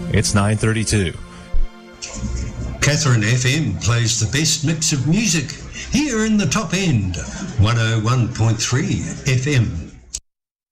It's 9:32. Catherine FM plays the best mix of music here in the top end, 101.3 FM.